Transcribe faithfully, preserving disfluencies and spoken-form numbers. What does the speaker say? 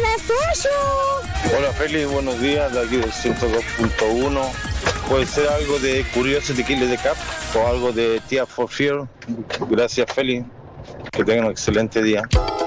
pollo. Hola Feli, buenos días, de aquí del ciento dos punto uno. Puede ser algo de Curiosity Killer de Cap o algo de Tears for Fear. Gracias Feli, que tengan un excelente día.